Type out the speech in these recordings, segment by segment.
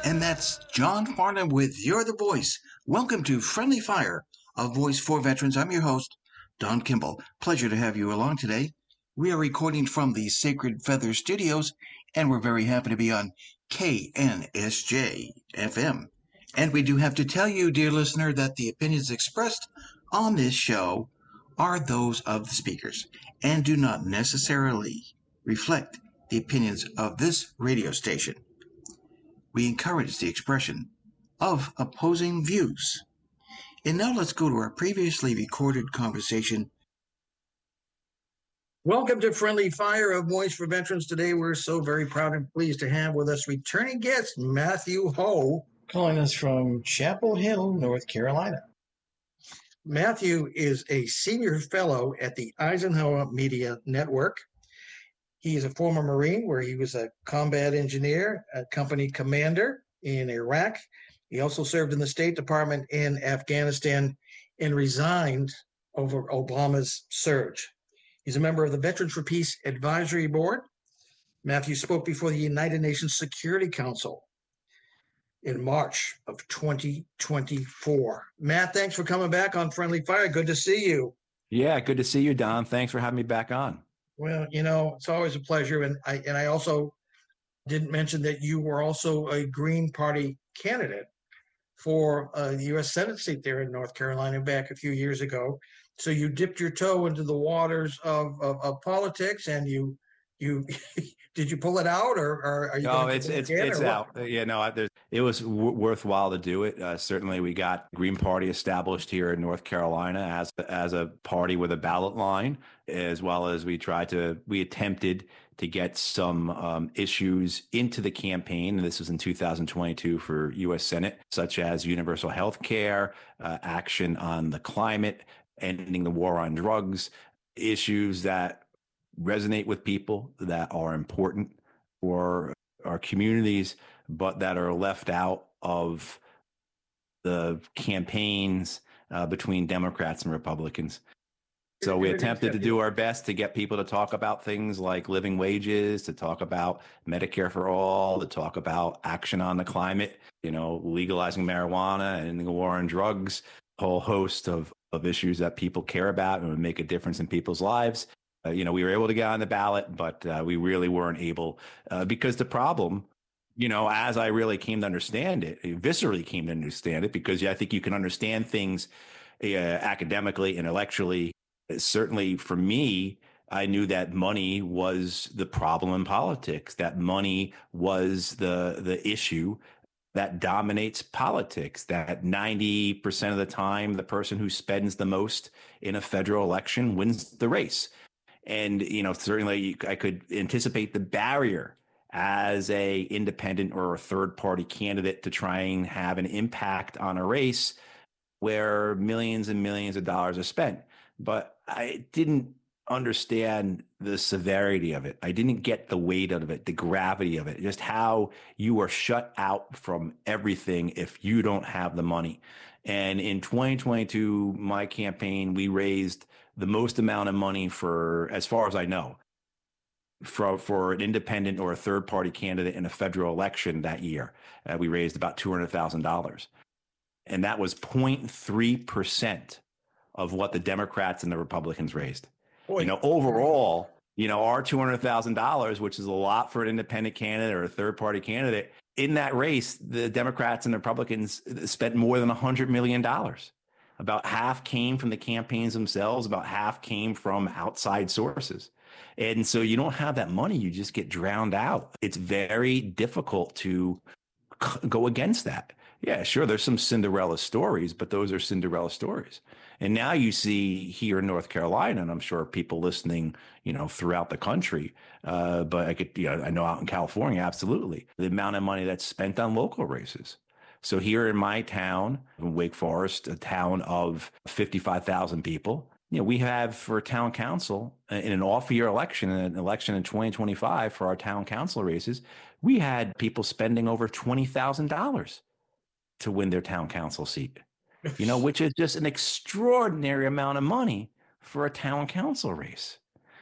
And that's John Farnham with You're the Voice. Welcome to Friendly Fire, a voice for veterans. I'm your host, Don Kimball. Pleasure to have you along today. We are recording from the Sacred Feather Studios, and we're very happy to be on KNSJ FM. And we do have to tell you, dear listener, that the opinions expressed on this show are those of the speakers and do not necessarily reflect the opinions of this radio station. We encourage the expression of opposing views. And now let's go to our previously recorded conversation. Welcome to Friendly Fire, of Voice for Veterans. Today we're so very proud and pleased to have with us returning guest Matthew Ho, calling us from Chapel Hill, North Carolina. Matthew is a senior fellow at the Eisenhower Media Network. He is a former Marine where he was a combat engineer, a company commander in Iraq. He also served in the State Department in Afghanistan and resigned over Obama's surge. He's a member of the Veterans for Peace Advisory Board. Matthew spoke before the United Nations Security Council in March of 2024. Matt, thanks for coming back on Friendly Fire. Good to see you. Yeah, good to see you, Don. Thanks for having me back on. Well, you know, it's always a pleasure. And I also didn't mention that you were also a Green Party candidate for the U.S. Senate seat there in North Carolina back a few years ago. So you dipped your toe into the waters of politics, and you did you pull it out, or are you? No, it's out. Yeah, no, it was worthwhile to do it. Certainly, we got Green Party established here in North Carolina as a party with a ballot line, as well as we attempted to get some issues into the campaign. And this was in 2022 for U.S. Senate, such as universal health care, action on the climate, ending the war on drugs, issues that resonate with people, that are important for our communities, but that are left out of the campaigns between Democrats and Republicans. So we attempted to do our best to get people to talk about things like living wages, to talk about Medicare for all, to talk about action on the climate, legalizing marijuana and ending the war on drugs, a whole host of issues that people care about and would make a difference in people's lives. We were able to get on the ballot, but we really weren't able because the problem, as I really came to understand it, viscerally came to understand it, because I think you can understand things academically, intellectually. Certainly for me, I knew that money was the problem in politics, that money was the issue that dominates politics, that 90% of the time, the person who spends the most in a federal election wins the race. And, certainly I could anticipate the barrier as a independent or a third party candidate to try and have an impact on a race where millions and millions of dollars are spent. But I didn't understand the severity of it. I didn't get the weight of it, the gravity of it, just how you are shut out from everything if you don't have the money. And in 2022, my campaign, we raised the most amount of money for, as far as I know, for an independent or a third party candidate in a federal election that year. We raised about $200,000. And that was 0.3% of what the Democrats and the Republicans raised. Boy. Overall, our $200,000, which is a lot for an independent candidate or a third party candidate, in that race, the Democrats and the Republicans spent more than $100 million. About half came from the campaigns themselves, about half came from outside sources. And so you don't have that money, you just get drowned out. It's very difficult to go against that. Yeah, sure, there's some Cinderella stories, but those are Cinderella stories. And now you see here in North Carolina, and I'm sure people listening, throughout the country, but I know out in California, absolutely, the amount of money that's spent on local races. So here in my town, in Wake Forest, a town of 55,000 people, we have for town council in an off-year election, an election in 2025 for our town council races, we had people spending over $20,000 to win their town council seat, which is just an extraordinary amount of money for a town council race.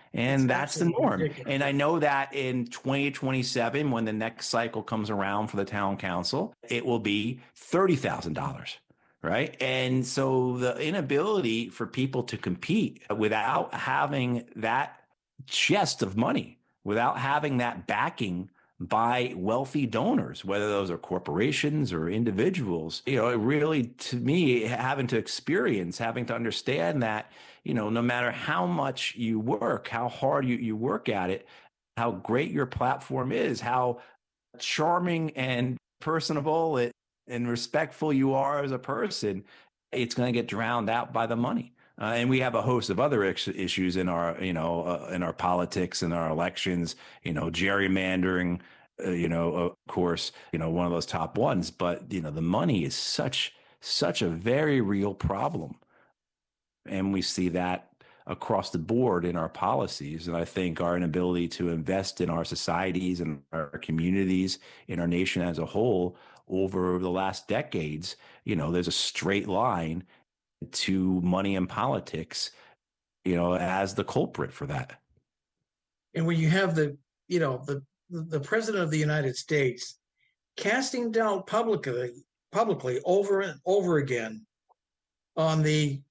It's And that's the absolutely norm. ridiculous. And I know that in 2027, when the next cycle comes around for the town council, it will be $30,000. Right. And so the inability for people to compete without having that chest of money, without having that backing by wealthy donors, whether those are corporations or individuals, it really, to me, having to understand that, no matter how much you work, how hard you work at it, how great your platform is, how charming and personable and respectful you are as a person, it's going to get drowned out by the money. And we have a host of other issues in our, in our politics and our elections, gerrymandering, of course, one of those top ones. But, the money is such a very real problem. And we see that across the board in our policies. And I think our inability to invest in our societies and our communities, in our nation as a whole, over the last decades, there's a straight line to money and politics, as the culprit for that. And when you have the president of the United States casting doubt publicly over and over again on the,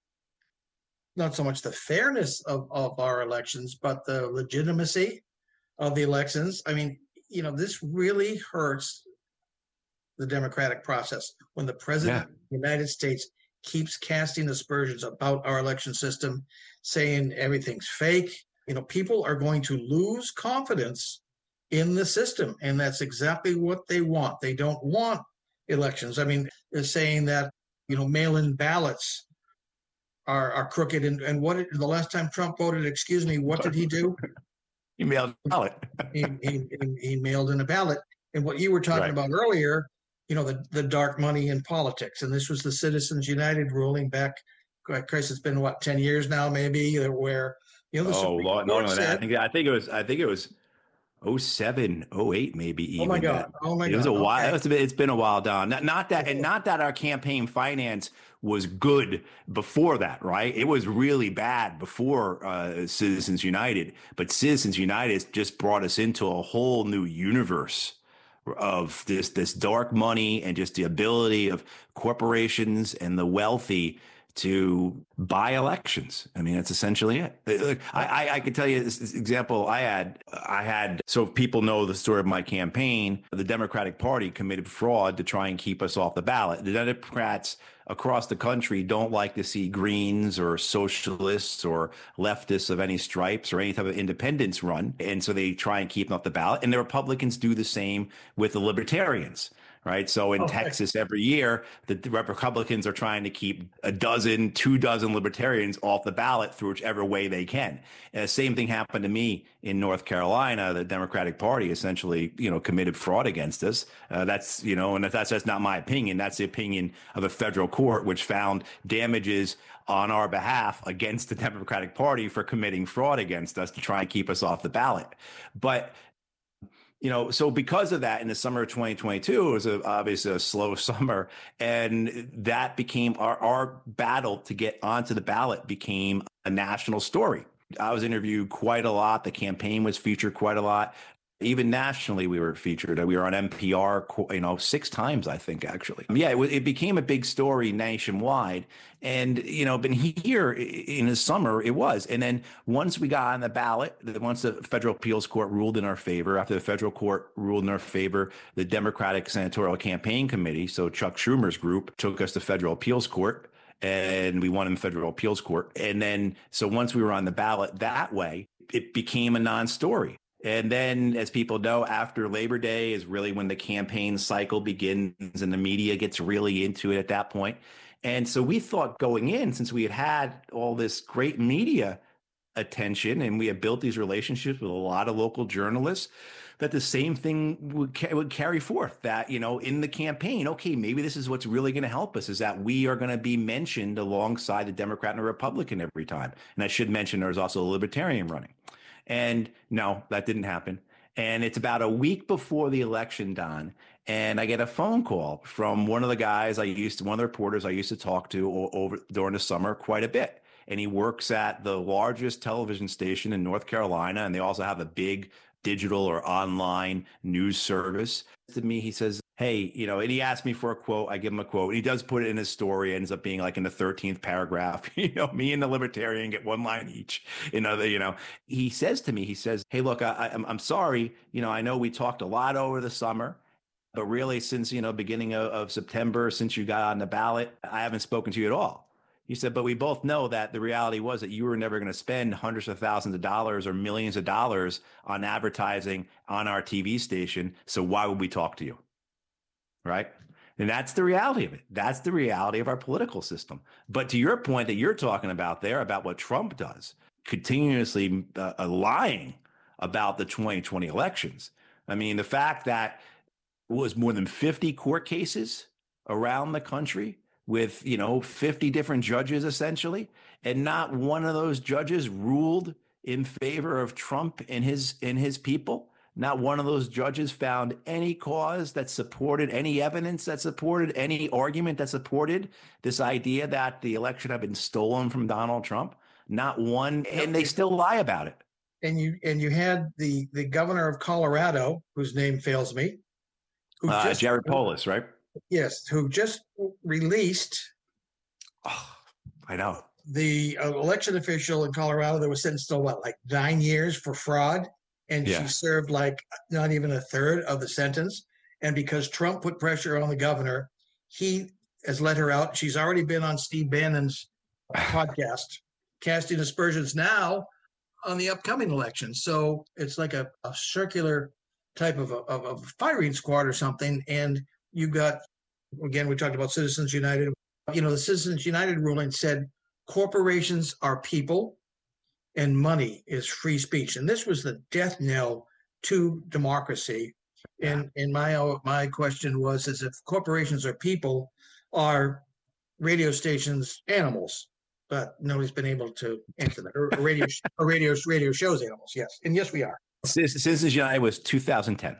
not so much the fairness of our elections, but the legitimacy of the elections. I mean, this really hurts the democratic process when the president of the United States keeps casting aspersions about our election system, saying everything's fake. People are going to lose confidence in the system, and that's exactly what they want. They don't want elections. I mean, they're saying that, mail-in ballots are crooked. And the last time Trump voted, excuse me, what did he do? He mailed a ballot. he mailed in a ballot. And what you were talking about earlier, the dark money in politics. And this was the Citizens United ruling back, Christ, it's been 10 years now, maybe, where, the Supreme Court said, I think it was 07, 08, maybe even. Oh my God. It was a while. It's been a while, Don. Not that our campaign finance was good before that, right? It was really bad before Citizens United, but Citizens United just brought us into a whole new universe of this dark money and just the ability of corporations and the wealthy to buy elections. I mean, that's essentially it. I could tell you this example I had, so if people know the story of my campaign, the Democratic Party committed fraud to try and keep us off the ballot. The Democrats across the country don't like to see Greens or socialists or leftists of any stripes or any type of independents run. And so they try and keep them off the ballot. And the Republicans do the same with the Libertarians. Right. So in Texas every year, the Republicans are trying to keep 2 dozen libertarians off the ballot through whichever way they can. And the same thing happened to me in North Carolina. The Democratic Party essentially, committed fraud against us. That's not my opinion. That's the opinion of a federal court, which found damages on our behalf against the Democratic Party for committing fraud against us to try and keep us off the ballot. But so because of that, in the summer of 2022, it was obviously a slow summer, and that became our battle to get onto the ballot became a national story. I was interviewed quite a lot. The campaign was featured quite a lot. Even nationally, we were featured. We were on NPR, 6 times, I think, actually. Yeah, it became a big story nationwide. And, but here in the summer, it was. And then once we got on the ballot, once the federal appeals court ruled in our favor, after the federal court ruled in our favor, the Democratic Senatorial Campaign Committee, so Chuck Schumer's group, took us to federal appeals court. And we won in the federal appeals court. And then, so once we were on the ballot that way, it became a non-story. And then, as people know, after Labor Day is really when the campaign cycle begins and the media gets really into it at that point. And so we thought going in, since we had all this great media attention and we had built these relationships with a lot of local journalists, that the same thing would carry forth, that, in the campaign, okay, maybe this is what's really going to help us, is that we are going to be mentioned alongside the Democrat and a Republican every time. And I should mention there's also a Libertarian running. And no, that didn't happen. And it's about a week before the election, Don, and I get a phone call from one of the guys one of the reporters I used to talk to over during the summer quite a bit. and he works at the largest television station in North Carolina, and they also have a big digital or online news service. To me, he says, hey, and he asked me for a quote. I give him a quote. And he does put it in his story. It ends up being like in the 13th paragraph. Me and the libertarian get one line each. He says to me, he says, hey, look, I'm sorry. I know we talked a lot over the summer, but really since, beginning of September, since you got on the ballot, I haven't spoken to you at all. He said, but we both know that the reality was that you were never going to spend hundreds of thousands of dollars or millions of dollars on advertising on our TV station. So why would we talk to you? Right. And that's the reality of it. That's the reality of our political system. But to your point that you're talking about there, about what Trump does, continuously lying about the 2020 elections. I mean, the fact that it was more than 50 court cases around the country with, 50 different judges, essentially, and not one of those judges ruled in favor of Trump and his people. Not one of those judges found any cause that supported any evidence that supported any argument that supported this idea that the election had been stolen from Donald Trump. Not one, and they still lie about it. And you had the governor of Colorado, whose name fails me, Jared Polis, right? Yes, who just released. Oh, I know. The election official in Colorado that was sentenced to like 9 years for fraud. And she served like not even a third of the sentence. And because Trump put pressure on the governor, he has let her out. She's already been on Steve Bannon's podcast, casting aspersions now on the upcoming election. So it's like a circular type of a firing squad or something. And you got, again, we talked about Citizens United. The Citizens United ruling said corporations are people and money is free speech. And this was the death knell to democracy. And my question was, is if corporations are people, are radio stations animals? But nobody's been able to answer that. Or radio shows animals, yes. And yes, we are. Citizens United was 2010.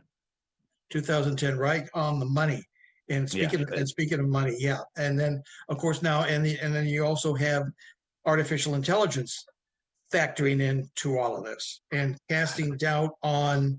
2010, right on the money. And speaking of money, yeah. And then, of course, now, and then you also have artificial intelligence factoring into all of this and casting doubt on,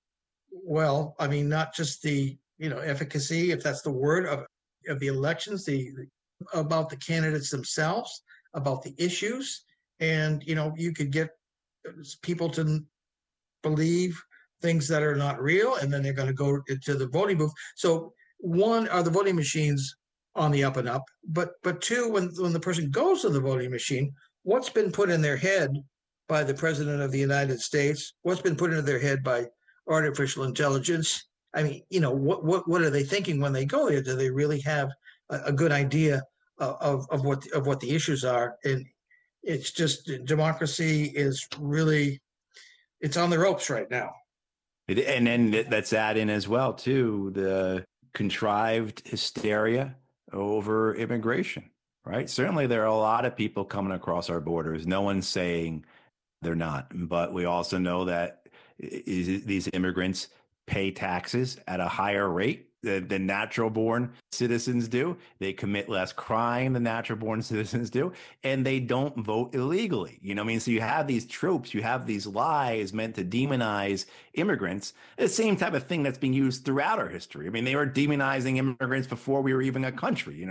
well, I mean, not just the, efficacy, if that's the word, of the elections, about the candidates themselves, about the issues. And, you could get people to believe things that are not real, and then they're going to go to the voting booth. So one, are the voting machines on the up and up? But two, when the person goes to the voting machine, what's been put in their head by the president of the United States? What's been put into their head by artificial intelligence? I mean, what are they thinking when they go there? Do they really have a good idea of what the issues are? And it's just, democracy is really, it's on the ropes right now. And then that's add in as well too, the contrived hysteria over immigration. Right. Certainly, there are a lot of people coming across our borders. No one's saying they're not. But we also know that these immigrants pay taxes at a higher rate than natural born citizens do. They commit less crime than natural born citizens do. And they don't vote illegally. So you have these tropes, you have these lies meant to demonize immigrants. The same type of thing that's being used throughout our history. I mean, they were demonizing immigrants before we were even a country,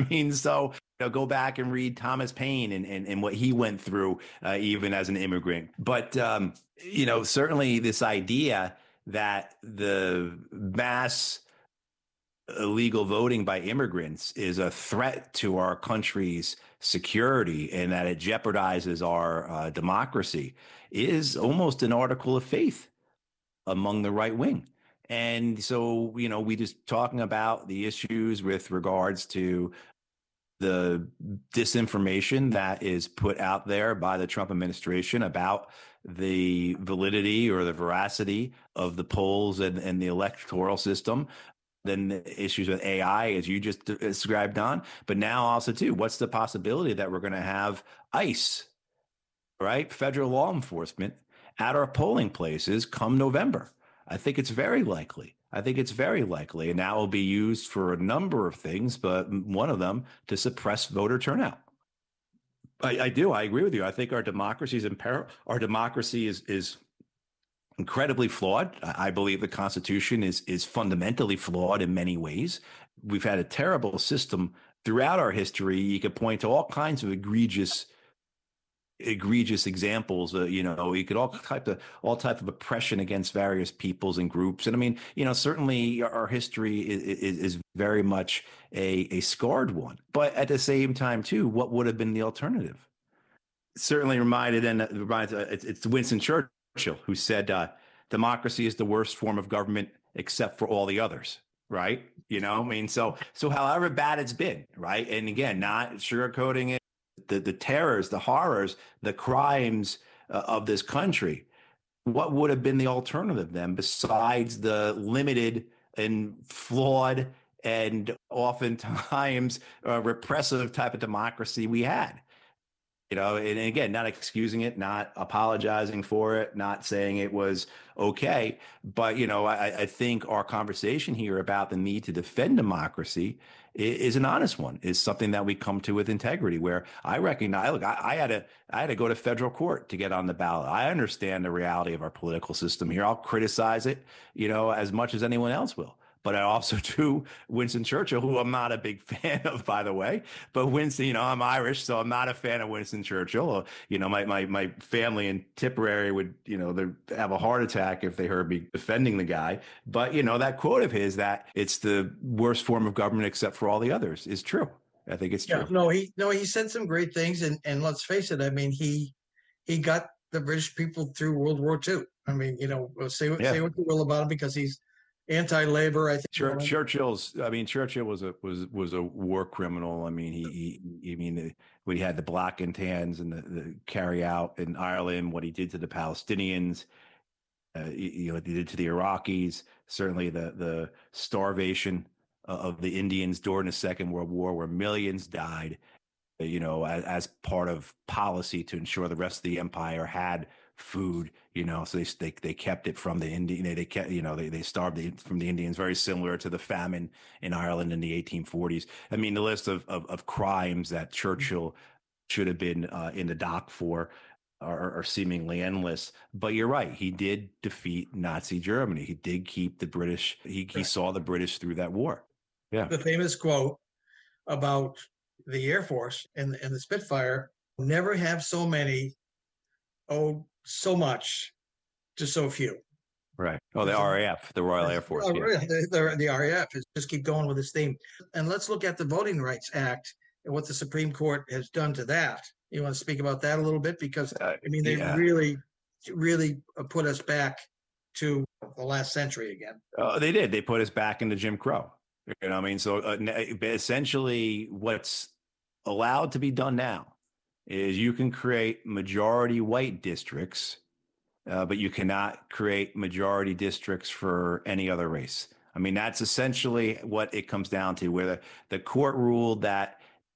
so go back and read Thomas Paine and what he went through even as an immigrant. But, certainly this idea that the mass illegal voting by immigrants is a threat to our country's security and that it jeopardizes our democracy is almost an article of faith among the right wing. And so, we just talking about the issues with regards to the disinformation that is put out there by the Trump administration about the validity or the veracity of the polls and the electoral system. Then the issues with AI, as you just described, Don. But now also, too, what's the possibility that we're going to have ICE, right, federal law enforcement, at our polling places come November? I think it's very likely. And that will be used for a number of things, but one of them to suppress voter turnout. I do. I agree with you. I think our democracy is in peril. Our democracy is incredibly flawed. I believe the Constitution is fundamentally flawed in many ways. We've had a terrible system throughout our history. You could point to all kinds of egregious examples. You could all type of oppression against various peoples and groups. And I mean, certainly our history is very much a scarred one. But at the same time, too, what would have been the alternative? Certainly it's Winston Churchill who said, democracy is the worst form of government except for all the others. Right. I mean, so however bad it's been. Right. And again, not sugarcoating it, the terrors, the horrors, the crimes of this country. What would have been the alternative then besides the limited and flawed and oftentimes repressive type of democracy we had? And again, not excusing it, not apologizing for it, not saying it was okay. But, I think our conversation here about the need to defend democracy is an honest one, is something that we come to with integrity, where I recognize, look, I had to go to federal court to get on the ballot. I understand the reality of our political system here. I'll criticize it, as much as anyone else will. But I also do Winston Churchill, who I'm not a big fan of, by the way. But Winston, I'm Irish, so I'm not a fan of Winston Churchill. My family in Tipperary would, they'd have a heart attack if they heard me defending the guy. But, that quote of his, that it's the worst form of government except for all the others, is true. I think it's true. He said some great things. And let's face it, I mean, he got the British people through World War II. I mean, say what you will about him, because he's anti-labor. I think Churchill was a war criminal. I mean, we had the Black and Tans and the carry out in Ireland, what he did to the Palestinians, what he did to the Iraqis, certainly the starvation of the Indians during the Second World War, where millions died, as part of policy to ensure the rest of the empire had food, so they kept it from the Indian. They starved from the Indians, very similar to the famine in Ireland in the 1840s. I mean, the list of crimes that Churchill should have been in the dock for are seemingly endless. But you're right, he did defeat Nazi Germany. He did keep the British. He saw the British through that war. Yeah, the famous quote about the Air Force and the Spitfire: "Never have so many owed so much to so few." Right. Oh, the RAF, the Royal Air Force. The RAF is just keep going with this theme. And let's look at the Voting Rights Act and what the Supreme Court has done to that. You want to speak about that a little bit? Because they really put us back to the last century again. They did. They put us back into Jim Crow. So essentially what's allowed to be done now is you can create majority white districts, but you cannot create majority districts for any other race. I mean, that's essentially what it comes down to, where the court ruled that,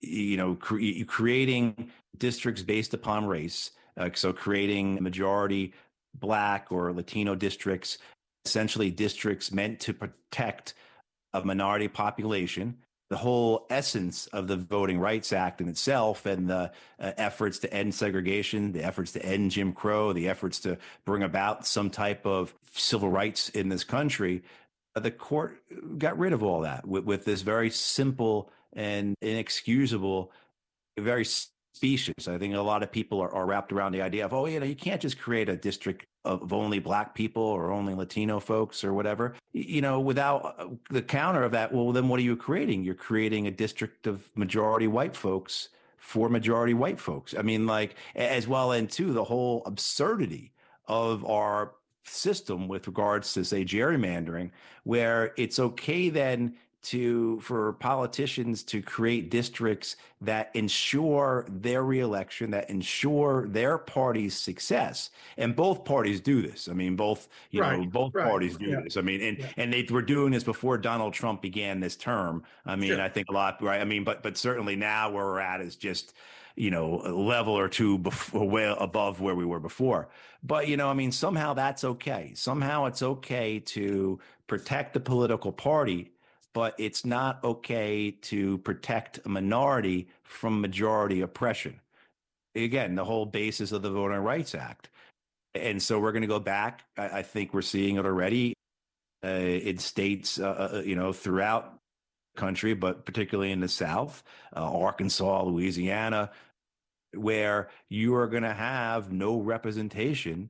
creating districts based upon race, so creating majority Black or Latino districts, essentially districts meant to protect a minority population. The whole essence of the Voting Rights Act in itself, and the efforts to end segregation, the efforts to end Jim Crow, the efforts to bring about some type of civil rights in this country, the court got rid of all that with this very simple and inexcusable, very specious. I think a lot of people are wrapped around the idea of, you can't just create a district of only Black people or only Latino folks or whatever, without the counter of that. Well, then what are you creating? You're creating a district of majority white folks for majority white folks. I mean, as well, and too, the whole absurdity of our system with regards to, say, gerrymandering, where it's okay then for politicians to create districts that ensure their reelection, that ensure their party's success. And both parties do this. I mean, both parties do this. I mean, and they were doing this before Donald Trump began this term. I mean, I think a lot, right? I mean, but certainly now where we're at is just, a level or two well above where we were before. But, somehow that's okay. Somehow it's okay to protect the political party, but it's not okay to protect a minority from majority oppression. again, the whole basis of the Voting Rights Act. And so we're going to go back. I think we're seeing it already in states, throughout the country, but particularly in the South, Arkansas, Louisiana, where you are going to have no representation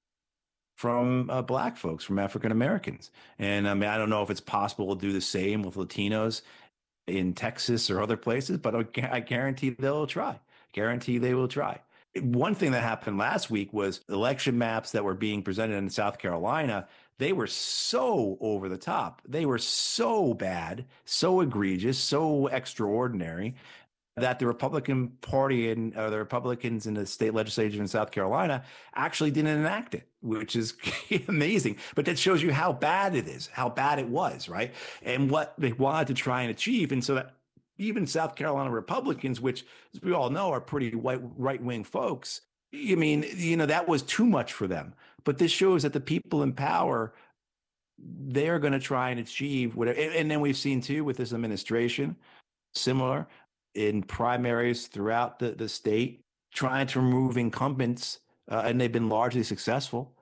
from Black folks, from African Americans. And I mean, I don't know if it's possible to do the same with Latinos in Texas or other places, but I guarantee they'll try. Guarantee they will try. One thing that happened last week was election maps that were being presented in South Carolina. They were so over the top. They were so bad, so egregious, so extraordinary that the Republican Party and the Republicans in the state legislature in South Carolina actually didn't enact it, which is amazing. But that shows you how bad it is, how bad it was, right? And what they wanted to try and achieve. And so that even South Carolina Republicans, which, as we all know, are pretty right-wing folks, I mean, that was too much for them. But this shows that the people in power, they're going to try and achieve whatever. And then we've seen, too, with this administration, similar in primaries throughout the state, trying to remove incumbents, and they've been largely successful,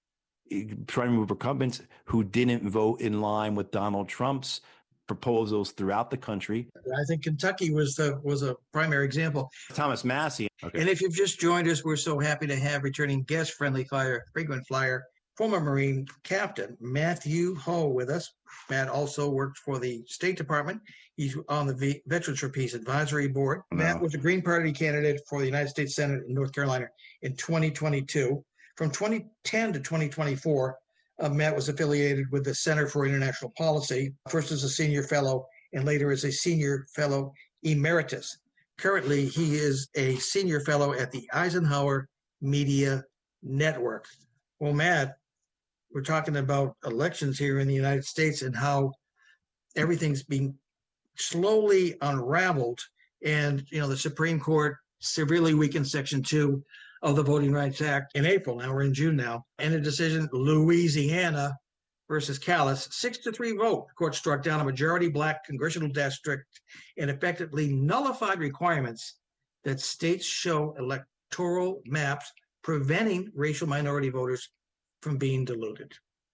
trying to remove incumbents who didn't vote in line with Donald Trump's proposals throughout the country. I think Kentucky was a primary example. Thomas Massie. Okay. And if you've just joined us, we're so happy to have returning guest, Friendly Fire, frequent flyer, former Marine Captain Matthew Hoh with us. Matt also worked for the State Department. He's on the Veterans for Peace Advisory Board. No. Matt was a Green Party candidate for the United States Senate in North Carolina in 2022. From 2010 to 2024, Matt was affiliated with the Center for International Policy, first as a senior fellow and later as a senior fellow emeritus. Currently, he is a senior fellow at the Eisenhower Media Network. Well, Matt, we're talking about elections here in the United States and how everything's being slowly unraveled. And, the Supreme Court severely weakened Section 2 of the Voting Rights Act in April. Now we're in June now. And a decision, Louisiana versus Callis, 6-3 vote. The court struck down a majority Black congressional district and effectively nullified requirements that states show electoral maps preventing racial minority voters from being diluted.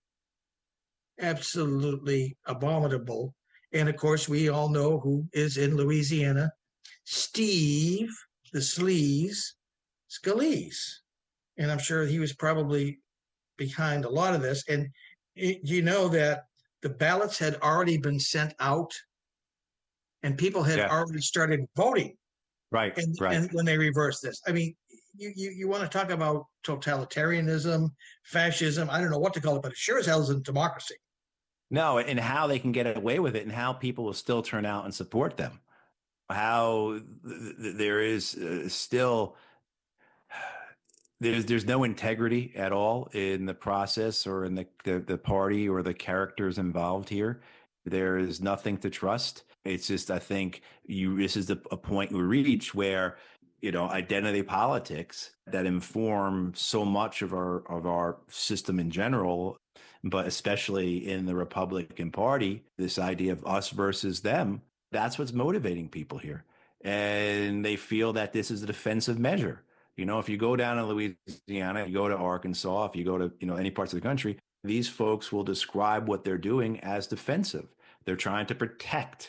Absolutely abominable. And of course, we all know who is in Louisiana. Steve, the Sleaze, Scalise. And I'm sure he was probably behind a lot of this. And you know that the ballots had already been sent out and people had already started voting. Right. And when they reversed this, I mean, you want to talk about totalitarianism, fascism, I don't know what to call it, but it sure as hell isn't democracy. No, and how they can get away with it and how people will still turn out and support them. How there is still, there's no integrity at all in the process or in the party or the characters involved here. There is nothing to trust. It's just, I think this is a point we reach where, identity politics that inform so much of our system in general, but especially in the Republican Party, this idea of us versus them, that's what's motivating people here. And they feel that this is a defensive measure. If you go down to Louisiana, you go to Arkansas, if you go to, any parts of the country, these folks will describe what they're doing as defensive. They're trying to protect,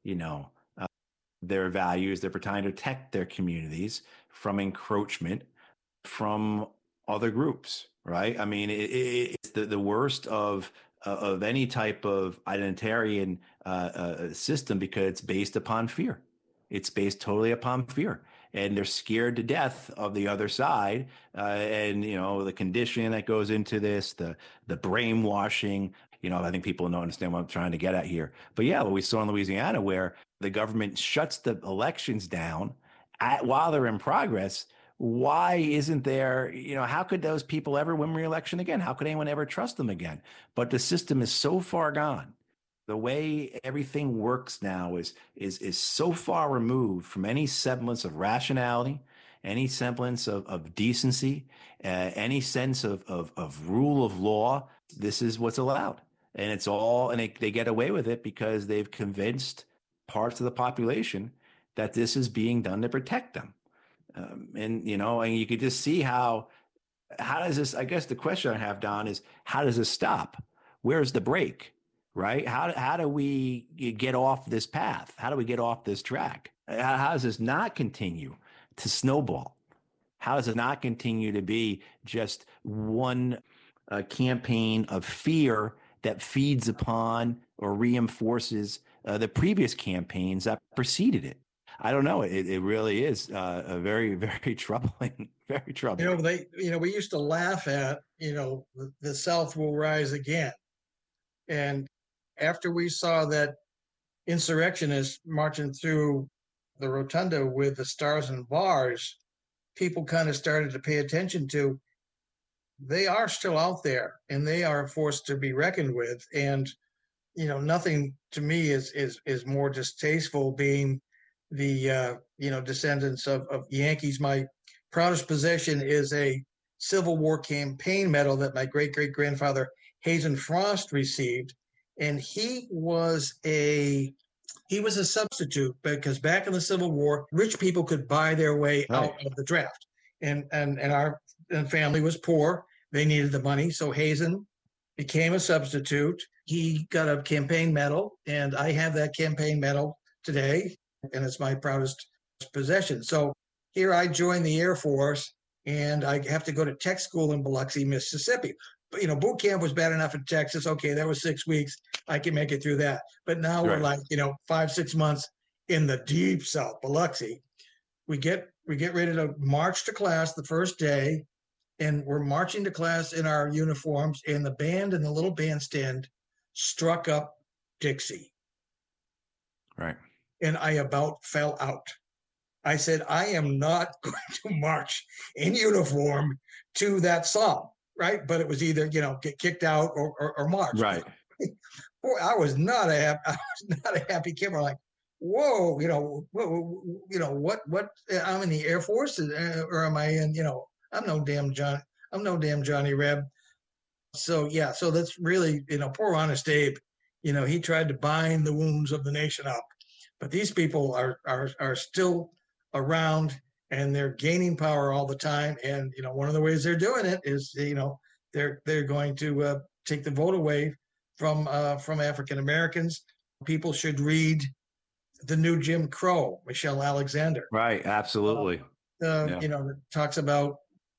their values. They're trying to protect their communities from encroachment from other groups, right? I mean, it's the worst of any type of identitarian system because it's based upon fear. It's based totally upon fear. And they're scared to death of the other side. And, the conditioning that goes into this, the brainwashing, I think people don't understand what I'm trying to get at here. But yeah, what we saw in Louisiana where the government shuts the elections down while they're in progress. Why isn't there, how could those people ever win re-election again? How could anyone ever trust them again? But the system is so far gone. The way everything works now is so far removed from any semblance of rationality, any semblance of decency, any sense of rule of law. This is what's allowed. And it's all, and they get away with it because they've convinced parts of the population that this is being done to protect them. And, and you could just see how does this, I guess the question I have, Don, is how does this stop? Where's the break? Right? How do we get off this path? How do we get off this track? How does this not continue to snowball? How does it not continue to be just one campaign of fear that feeds upon or reinforces the previous campaigns that preceded it? I don't know. It really is a very, very troubling, very troubling. We used to laugh at, the South will rise again. And after we saw that insurrectionists marching through the rotunda with the stars and bars, people kind of started to pay attention to they are still out there and they are a force to be reckoned with. And, nothing to me is more distasteful being the, descendants of Yankees. My proudest possession is a Civil War campaign medal that my great-great-grandfather Hazen Frost received. And he was a substitute because back in the Civil War, rich people could buy their way out of the draft. And our family was poor. They needed the money. So Hazen became a substitute. He got a campaign medal, and I have that campaign medal today, and it's my proudest possession. So here I joined the Air Force, and I have to go to tech school in Biloxi, Mississippi. But, boot camp was bad enough in Texas. Okay, that was 6 weeks. I can make it through that. But now we're like, 5-6 months in the deep South, Biloxi. We get ready to march to class the first day, and we're marching to class in our uniforms, and the band in the little bandstand struck up Dixie. Right. And I about fell out. I said, I am not going to march in uniform to that song. Right. But it was either, get kicked out or march. Right. Boy, I was not a happy kid. I'm like, whoa, what, I'm in the Air Force or am I in, I'm no damn Johnny Reb. So, yeah. So that's really, poor Honest Abe, he tried to bind the wounds of the nation up, but these people are still around. And they're gaining power all the time. And, one of the ways they're doing it is, they're going to take the vote away from African Americans. People should read The New Jim Crow, Michelle Alexander. Right. Absolutely. It talks about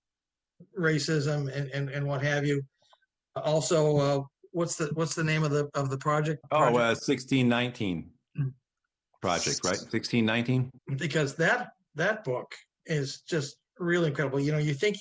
racism and what have you. Also, what's the name of the project? 1619 project, right? 1619. Because that book is just really incredible. You think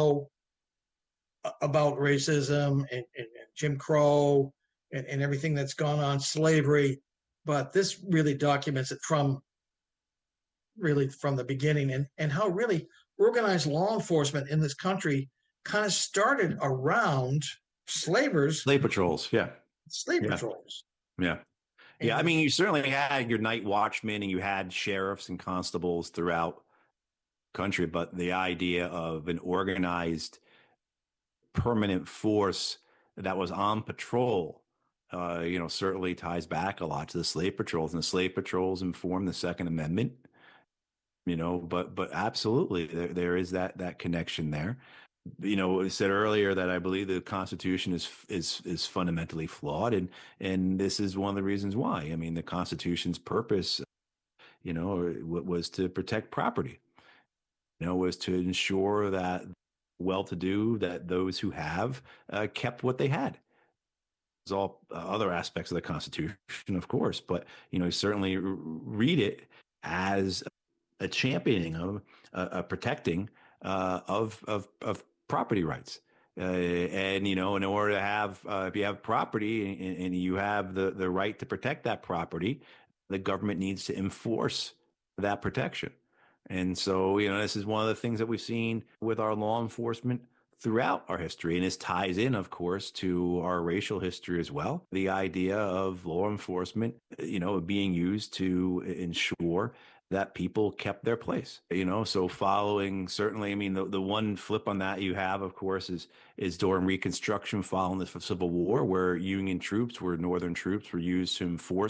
about racism and Jim Crow and everything that's gone on, slavery, but this really documents it from the beginning and how really organized law enforcement in this country kind of started around slave patrols. Yeah. Patrols. Yeah. Yeah, I mean, you certainly had your night watchmen and you had sheriffs and constables throughout the country, but the idea of an organized, permanent force that was on patrol, certainly ties back a lot to the slave patrols, and the slave patrols informed the Second Amendment. But absolutely, there is that connection there. I said earlier that I believe the Constitution is fundamentally flawed, and this is one of the reasons why. I mean, the Constitution's purpose, was to protect property. Was to ensure that well-to-do, that those who have kept what they had. There's all other aspects of the Constitution, of course, but certainly read it as a championing of a protecting of property rights. And, in order to have, if you have property and you have the right to protect that property, the government needs to enforce that protection. And so, this is one of the things that we've seen with our law enforcement throughout our history. And this ties in, of course, to our racial history as well. The idea of law enforcement, being used to ensure that people kept their place, so following certainly, I mean, the one flip on that you have, of course, is during Reconstruction following the Civil War, where Union troops, where Northern troops were used to enforce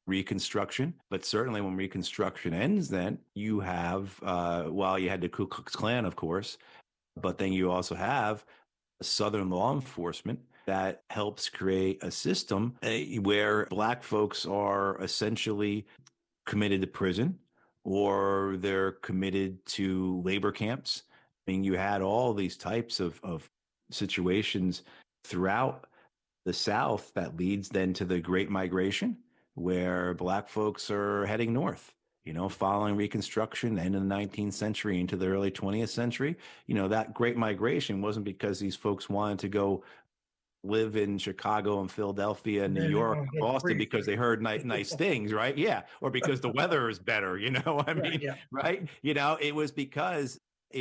Reconstruction. But certainly when Reconstruction ends, then you have, well, you had the Ku Klux Klan, of course, but then you also have Southern law enforcement that helps create a system where Black folks are essentially committed to prison or they're committed to labor camps. I mean, you had all these types of situations throughout the South that leads then to the Great Migration, where Black folks are heading north. Following Reconstruction, end of the 19th century into the early 20th century, that Great Migration wasn't because these folks wanted to go live in Chicago and Philadelphia and New York, Boston, because they heard nice things, right? Yeah. Or because the weather is better, I mean, yeah. right? It was because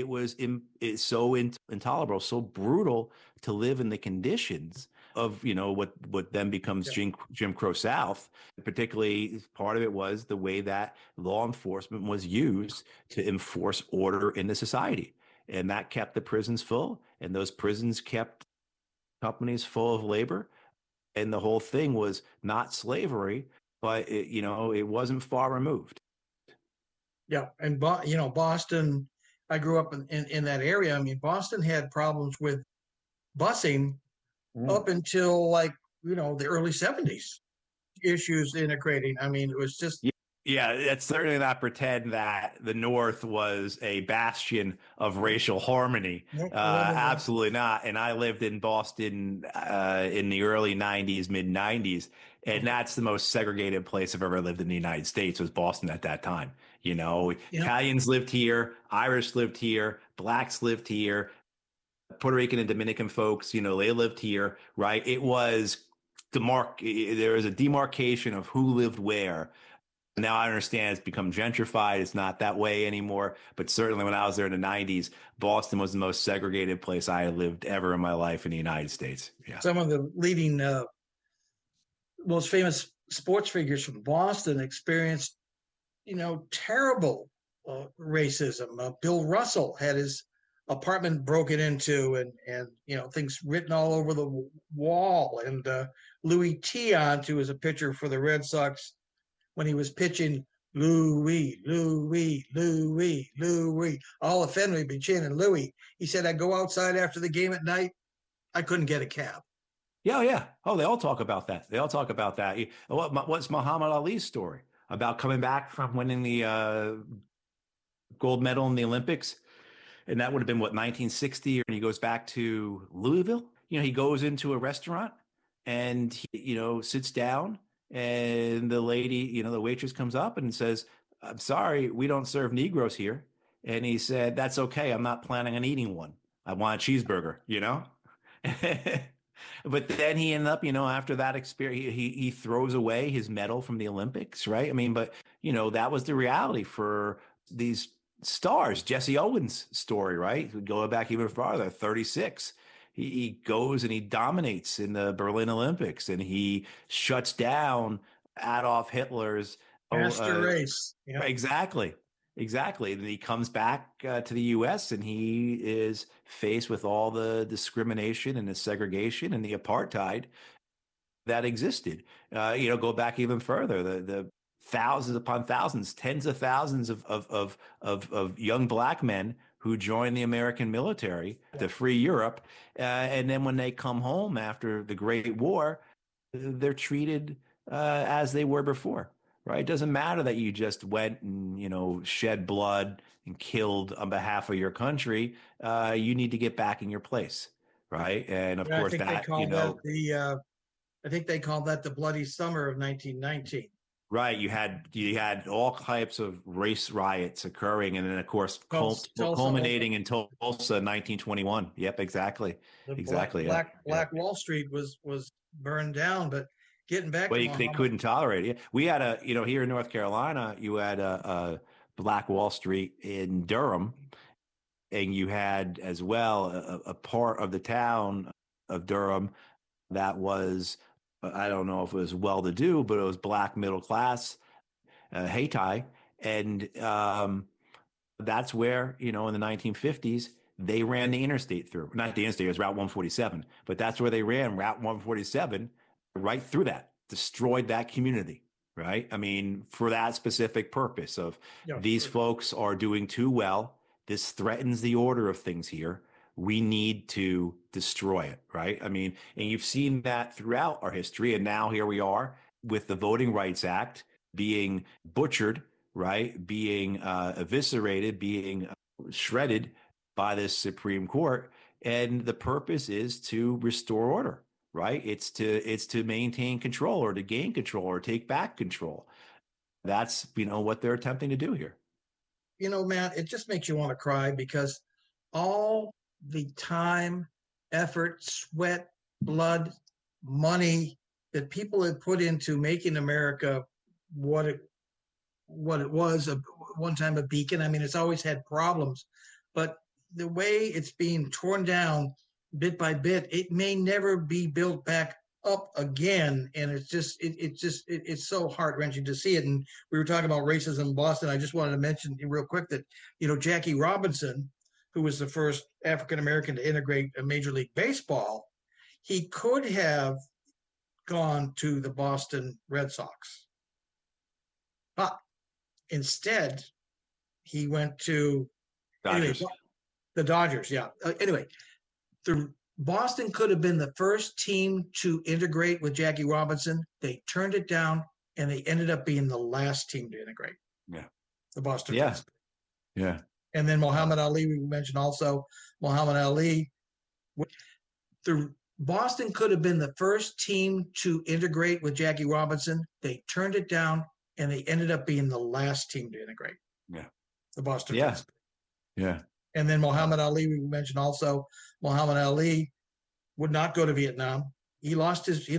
it's so intolerable, so brutal to live in the conditions of, what then becomes Jim Crow South. Particularly, part of it was the way that law enforcement was used to enforce order in the society. And that kept the prisons full, and those prisons kept companies full of labor. And the whole thing was not slavery, but it wasn't far removed. Yeah. And, Boston, I grew up in that area. I mean, Boston had problems with busing up until the early 70s, issues integrating. I mean, it was just. Yeah, it's certainly not pretend that the North was a bastion of racial harmony. Absolutely not. And I lived in Boston in the early 90s, mid 90s. And that's the most segregated place I've ever lived in the United States, was Boston at that time. Italians lived here, Irish lived here, Blacks lived here, Puerto Rican and Dominican folks, they lived here, right? It was there was a demarcation of who lived where. Now I understand it's become gentrified. It's not that way anymore. But certainly when I was there in the 90s, Boston was the most segregated place I had lived ever in my life in the United States. Yeah. Some of the leading, most famous sports figures from Boston experienced, terrible racism. Bill Russell had his apartment broken into and things written all over the wall. And Louis Tiant, who was a pitcher for the Red Sox, when he was pitching, Louis, Louis, Louis, Louis, all of Fenway would be chanting Louis. He said, I'd go outside after the game at night. I couldn't get a cab. Yeah. Oh, they all talk about that. What's Muhammad Ali's story about coming back from winning the gold medal in the Olympics? And that would have been, 1960? And he goes back to Louisville. He goes into a restaurant and he, sits down. And the lady, the waitress comes up and says, I'm sorry, we don't serve Negroes here. And he said, that's okay. I'm not planning on eating one. I want a cheeseburger, But then he ended up, after that experience, he throws away his medal from the Olympics, right? I mean, but, that was the reality for these stars. Jesse Owens' story, right? Go back even farther, 36. He goes and he dominates in the Berlin Olympics, and he shuts down Adolf Hitler's master race. Yeah. Exactly. And he comes back to the U.S. and he is faced with all the discrimination and the segregation and the apartheid that existed. Go back even further. The thousands upon thousands, tens of thousands of young Black men who joined the American military to free Europe. And then when they come home after the Great War, they're treated as they were before, right? It doesn't matter that you just went and, shed blood and killed on behalf of your country. You need to get back in your place, right? And of course that, I think they called that the Bloody Summer of 1919. Right. You had all types of race riots occurring. And then, of course, culminating in Tulsa in 1921. Yep, exactly. Black Wall Street was burned down. But getting back to they couldn't tolerate it. We had here in North Carolina, you had a Black Wall Street in Durham. And you had as well a part of the town of Durham that was, I don't know if it was well-to-do, but it was Black middle class, Haiti. And that's where, in the 1950s, they ran the interstate through. Not the interstate, it was Route 147. But that's where they ran Route 147 right through that, destroyed that community. right? I mean, for that specific purpose of Yeah, these sure. folks are doing too well. This threatens the order of things here. We need to destroy it, right? I mean, and you've seen that throughout our history. And now here we are with the Voting Rights Act being butchered, right? Being eviscerated, being shredded by this Supreme Court. And the purpose is to restore order, right? It's to maintain control or to gain control or take back control. That's, what they're attempting to do here. Matt, it just makes you want to cry because all the time, effort, sweat, blood, money that people had put into making America what it was, one time a beacon. I mean, it's always had problems, but the way it's being torn down bit by bit, it may never be built back up again. And it's so heart-wrenching to see it. And we were talking about racism in Boston. I just wanted to mention real quick that, Jackie Robinson, who was the first African-American to integrate a Major League Baseball, he could have gone to the Boston Red Sox. But instead, he went to Dodgers. The Dodgers. Yeah. Anyway, Boston could have been the first team to integrate with Jackie Robinson. They turned it down, and they ended up being the last team to integrate. Yeah. The Boston. Yeah. Yeah. And then Muhammad Ali, we mentioned also Muhammad Ali. Boston could have been the first team to integrate with Jackie Robinson. They turned it down, and they ended up being the last team to integrate. Yeah. The Boston. Yeah. Yeah. And then Muhammad Ali, we mentioned also Muhammad Ali would not go to Vietnam. He lost his